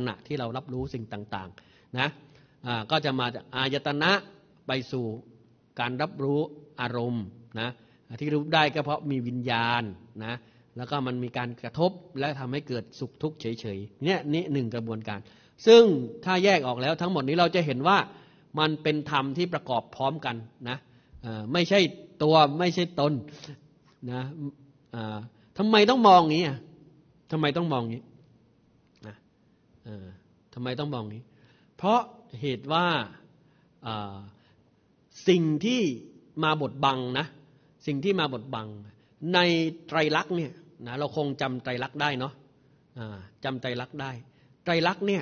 ณะที่เรารับรู้สิ่งต่างๆนะก็จะมาจากอายตนะไปสู่การรับรู้อารมณ์นะที่รู้ได้ก็เพราะมีวิญญาณนะแล้วก็มันมีการกระทบและทำให้เกิดสุขทุกข์เฉยๆเนี่ยนี่หนึ่งกระบวนการซึ่งถ้าแยกออกแล้วทั้งหมดนี้เราจะเห็นว่ามันเป็นธรรมที่ประกอบพร้อมกันนะไม่ใช่ตัวไม่ใช่ตนนะทำไมต้องมองงี้ทำไมต้องมองงี้นะทำไมต้องมองงี้เพราะเหตุว่าสิ่งที่มาบดบังนะสิ่งที่มาบดบังในไตรลักษณ์เนี่ยนะเราคงจำไตรลักษณ์ได้เนาะจำไตรลักษณ์ได้ไตรลักษณ์เนี่ย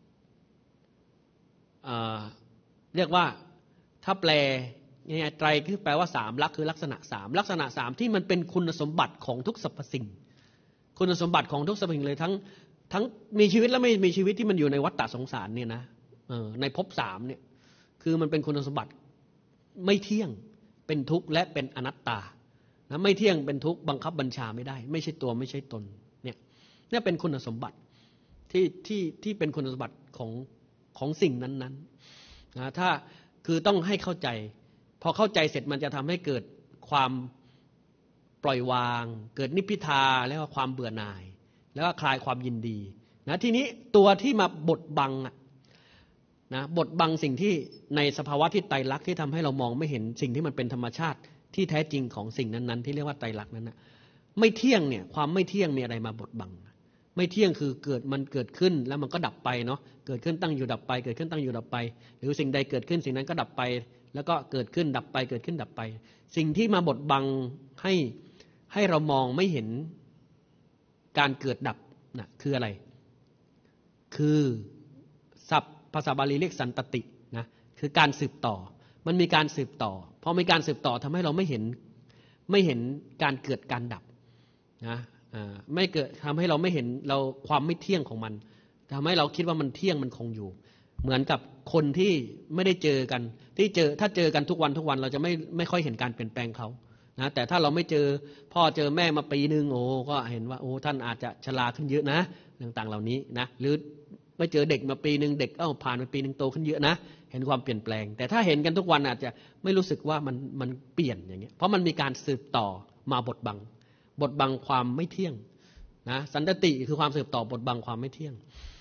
เรียกว่าถ้าแปลง่ายๆไตรคือแปลว่าสามลักษณ์คือลักษณะสามลักษณะสามที่มันเป็นคุณสมบัติของทุกสรรพสิ่งคุณสมบัติของทุกสรรพสิ่งเลยทั้งมีชีวิตและไม่มีชีวิตที่มันอยู่ในวัฏฏะสงสารเนี่ยนะในภพสามเนี่ยคือมันเป็นคุณสมบัติไม่เที่ยงเป็นทุกข์และเป็นอนัตตานะไม่เที่ยงเป็นทุกข์บังคับบัญชาไม่ได้ไม่ใช่ตัวไม่ใช่ตนเนี่ยเป็นคุณสมบัติที่เป็นคุณสมบัติของสิ่งนั้นๆนะถ้าคือต้องให้เข้าใจพอเข้าใจเสร็จมันจะทำให้เกิดความปล่อยวางเกิดนิพพิทาแล้วก็ความเบื่อหน่ายแล้วก็คลายความยินดีนะทีนี้ตัวที่มาบดบังนะบดบังสิ่งที่ในสภาวะที่ไตรลักษณ์ที่ทำให้เรามองไม่เห็นสิ่งที่มันเป็นธรรมชาติที่แท้จริงของสิ่งนั้นๆที่เรียกว่าไตรลักษณ์นั้นนะไม่เที่ยงเนี่ยความไม่เที่ยงมีอะไรมาบดบังไม่เที่ยงคือมันเกิดขึ้นแล้วมันก็ดับไปเนาะเกิดขึ้นตั้งอยู่ดับไปเกิดขึ้นตั้งอยู่ดับไปหรือสิ่งใดเกิดขึ้นสิ่งนั้นก็ดับไปแล้วก็เกิดขึ้นดับไปเกิดขึ้นดับไปสิ่งที่มาบดบังให้เรามองไม่เห็นการเกิดดับนะคืออะไรคือศัพท์ภาษาบาลีเรียกสันตตินะคือการสืบต่อมันมีการสืบต่อพอมีการสืบต่อทำให้เราไม่เห็นการเกิดการดับนะไม่เกิดทำให้เราไม่เห็นเราความไม่เที่ยงของมันทำให้เราคิดว่ามันเที่ยงมันคงอยู่เหมือนกับคนที่ไม่ได้เจอกันถ้าเจอกันทุกวันเราจะไม่ค่อยเห็นการเปลี่ยนแปลงเขานะแต่ถ้าเราไม่เจอพ่อเจอแม่มาปีนึงก็เห็นว่าท่านอาจจะชราขึ้นเยอะนะต่างๆเหล่านี้นะหรือไม่เจอเด็กมาปีนึงเด็กผ่านมาปีนึงโตขึ้นเยอะนะเห็นความเปลี่ยนแปลงแต่ถ้าเห็นกันทุกวันอาจจะไม่รู้สึกว่ามันเปลี่ยนอย่างเงี้ยเพราะมันมีการสืบต่อมาบดบังความไม่เที่ยงนะสันตติคือความสืบต่อบดบังความไม่เที่ยง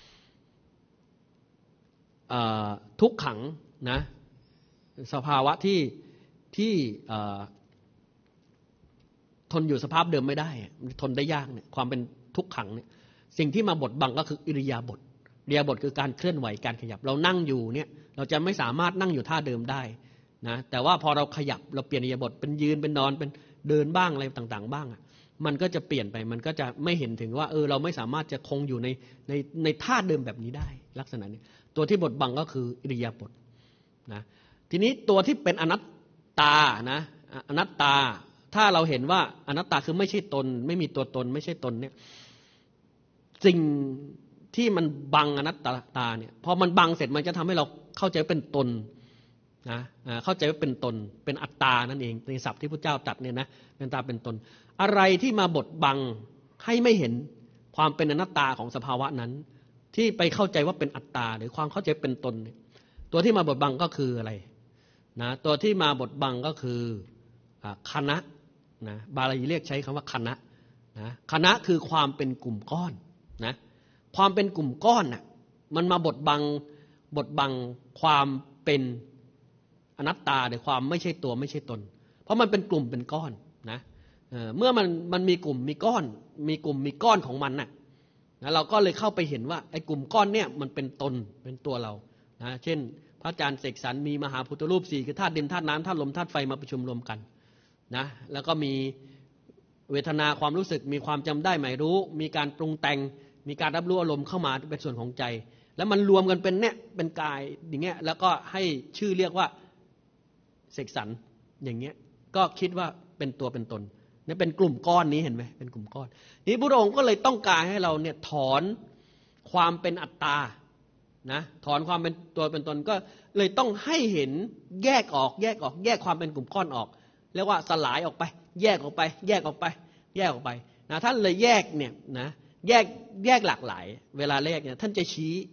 ทุกขังนะสภาวะที่ทนอยู่สภาพเดิมไม่ได้ทนได้ยากเนี่ยความเป็นทุกขังเนี่ยสิ่งที่มาบดบังก็คืออิริยาบถคือการเคลื่อนไหวการขยับเรานั่งอยู่เนี่ยเราจะไม่สามารถนั่งอยู่ท่าเดิมได้นะแต่ว่าพอเราขยับเราเปลี่ยนอิริยาบถเป็นยืนเป็นนอนเป็นเดินบ้างอะไรต่างๆบ้างมันก็จะเปลี่ยนไปมันก็จะไม่เห็นถึงว่าเราไม่สามารถจะคงอยู่ในท่าเดิมแบบนี้ได้ลักษณะนี้ตัวที่บดบังก็คืออิริยาบถนะทีนี้ตัวที่เป็นอนัตตานะอนัตตาถ้าเราเห็นว่าอนัตตาคือไม่ใช่ตนไม่มีตัวตนไม่ใช่ตนเนี่ยสิ่งที่มันบังอนัตตาเนี่ยพอมันบังเสร็จมันจะทำให้เราเข้าใจเป็นตนนะเข้าใจว่าเป็นตนเป็นอัตตานั่นเองในศัพท์ที่พระเจ้าตรัสเนี่ยนะเป็นตาเป็นตนอะไรที่มาบดบังให้ไม่เห็นความเป็นอนัตตาของสภาวะนั้นที่ไปเข้าใจว่าเป็นอัตตาหรือความเข้าใจเป็นตนตัวที่มาบดบังก็คืออะไรนะตัวที่มาบดบังก็คือคณะนะบาลีเรียกใช้คำว่าคณะนะคณะคือความเป็นกลุ่มก้อนนะความเป็นกลุ่มก้อนน่ะมันมาบดบังความเป็นอนัตตาหรือความไม่ใช่ตัวไม่ใช่ตนเพราะมันเป็นกลุ่มเป็นก้อนนะเมื่อมันมีกลุ่มมีก้อนมีกลุ่มมีก้อนของมันน่ะนะเราก็เลยเข้าไปเห็นว่าไอ้กลุ่มก้อนเนี่ยมันเป็นตนเป็นตัวเรานะเช่นพระอาจารย์เสกสรรมีมหาพุทธรูป4คือธาตุดินธาตุน้ำธาตุลมธาตุไฟมาประชุมรวมกันนะแล้วก็มีเวทนาความรู้สึกมีความจำได้หมายรู้มีการปรุงแต่งมีการรับรู้อารมณ์เข้ามาเป็นส่วนของใจแล้วมันรวมกันเป็นเนี่ยเป็นกายอย่างเงี้ยแล้วก็ให้ชื่อเรียกว่าเสกสรรอย่างเงี้ยก็คิดว่าเป็นตัวเป็นตนนี่เป็นกลุ่มก้อนนี้เห็นไหมเป็นกลุ่มก้อนนี้พระองค์ก็เลยต้องการให้เราเนี่ยถอนความเป็นอัตตานะถอนความเป็นตัวเป็นตนก็เลยต้องให้เห็นแยกออกแยกความเป็นกลุ่มก้อนออกเรียกว่าสลายออกไปแยกออกไปนะท่านเลยแยกเนี่ยนะแยกหลากหลายเวลาแยกเนี่ยท่านจะชี้